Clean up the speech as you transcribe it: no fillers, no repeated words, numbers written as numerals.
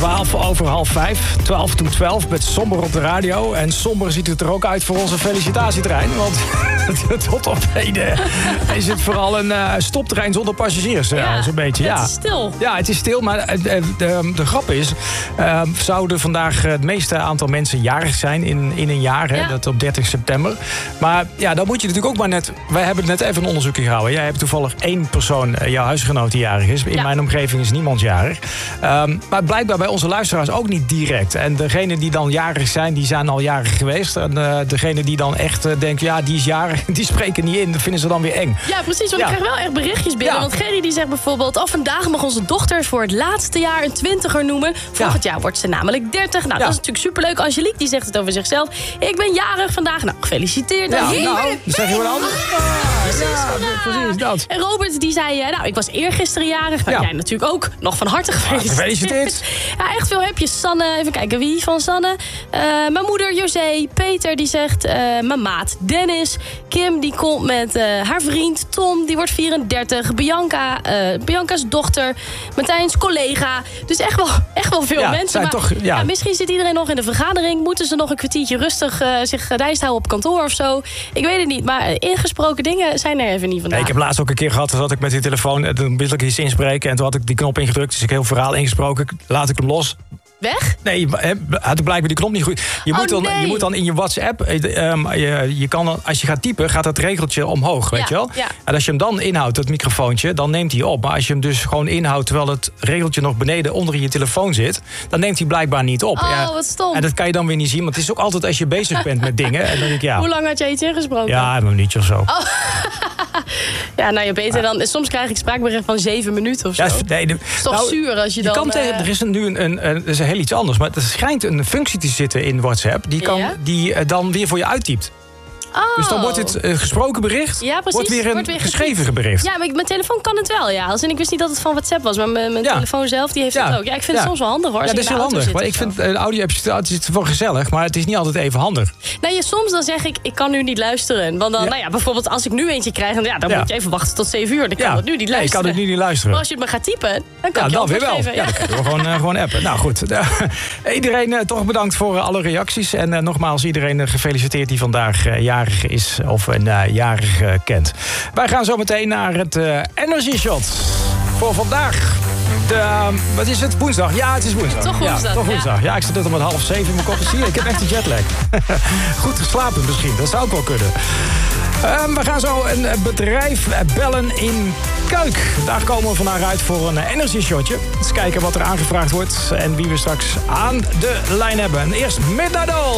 5:12, 12 to 12 met Somber op de radio. En somber ziet het er ook uit voor onze felicitatietrein. Want tot op heden is het vooral een stoptrein zonder passagiers. Zo'n beetje. Het is stil. Ja, het is stil. Maar de grap is, zouden vandaag het meeste aantal mensen jarig zijn in een jaar. Hè, dat op 30 september. Maar ja, dan moet je natuurlijk ook maar net... Wij hebben net even een onderzoekje gehouden. Jij hebt toevallig 1 persoon, jouw huisgenoot, die jarig is. In mijn omgeving is niemand jarig. Maar blijkbaar bij onze luisteraars ook niet direct. En degenen die dan jarig zijn, die zijn al jarig geweest. En degenen die dan echt denken, ja, die is jarig, die spreken niet in. Dat vinden ze dan weer eng. Ja, precies. Want ik krijg wel echt berichtjes binnen. Want Gerry die zegt bijvoorbeeld... vandaag mag onze dochter voor het laatste jaar een 20er noemen. Volgend jaar wordt ze namelijk 30. Nou, dat is natuurlijk superleuk. Angelique die zegt het over zichzelf. Ik ben jarig vandaag. Nou, gefeliciteerd. Ja, zeg je wat anders? Precies dat. En Robert die zei, ik was eergisteren jarig. Maar jij natuurlijk ook. Nog van harte gefeliciteerd. Ja, echt veel heb je. Sanne, even kijken wie van Sanne. Mijn moeder José. Peter die zegt, mijn maat Dennis. Kim die komt met haar vriend Tom. Die wordt 34. Bianca, Bianca's dochter. Martijn's collega. Dus echt wel veel mensen. Maar toch, misschien zit iedereen nog in de vergadering. Moeten ze nog een kwartiertje rustig zich rijst houden op kantoor of zo? Ik weet het niet. Maar ingesproken dingen zijn er even niet vandaag. Nee, ik heb laatst ook een keer gehad dat ik met die telefoon... toen wilde ik iets inspreken en toen had ik die knop ingedrukt. Dus ik heb heel verhaal ingesproken. Laat ik hem los. Weg? Nee, had blijkbaar die knop niet goed. Je moet dan in je WhatsApp... je kan dan, als je gaat typen, gaat dat regeltje omhoog, weet je wel? Ja. En als je hem dan inhoudt, dat microfoontje, dan neemt hij op. Maar als je hem dus gewoon inhoudt... terwijl het regeltje nog beneden onder in je telefoon zit... dan neemt hij blijkbaar niet op. Wat stom. En dat kan je dan weer niet zien. Want het is ook altijd als je bezig bent met dingen. En dan denk ik, Hoe lang had jij iets ingesproken? Ja, een minuutje of zo. Ja, nou ja, beter dan... Soms krijg ik spraakbericht van 7 minuten of zo. Ja, het is toch zuur als je dan... Er is nu dat is heel iets anders. Maar er schijnt een functie te zitten in WhatsApp... die dan weer voor je uittypt. Dus dan wordt het gesproken bericht, wordt weer een geschreven bericht. Ja, maar mijn telefoon kan het wel, ja. Ik wist niet dat het van WhatsApp was, maar mijn telefoon zelf die heeft het ook. Ja, ik vind het soms wel handig, hoor. Ja, dat is heel handig. Maar ik vind de audio-app is wel gezellig, maar het is niet altijd even handig. Nee, soms dan zeg ik kan nu niet luisteren. Want dan, bijvoorbeeld als ik nu eentje krijg, dan moet je even wachten tot 7 uur. Dan kan het nu niet luisteren. Nee, ik kan het nu niet luisteren. Maar als je het maar gaat typen, dan kan je dan weer wel. Geven. Ja, dan kunnen we gewoon appen. Nou goed, iedereen toch bedankt voor alle reacties. En nogmaals, iedereen gefeliciteerd die vandaag jarig is of een jarig kent. Wij gaan zo meteen naar het Energy Shot. Voor vandaag. Wat is het? Woensdag? Ja, het is woensdag. Toch woensdag. Toch woensdag. Ja, ik zit net om 6:30 in mijn kop. Zie je, ik heb echt een jetlag. Goed geslapen misschien, dat zou ook wel kunnen. We gaan zo een bedrijf bellen in Kuik. Daar komen we vandaag uit voor een Energy Shotje. Eens kijken wat er aangevraagd wordt en wie we straks aan de lijn hebben. En eerst Midnight Oil.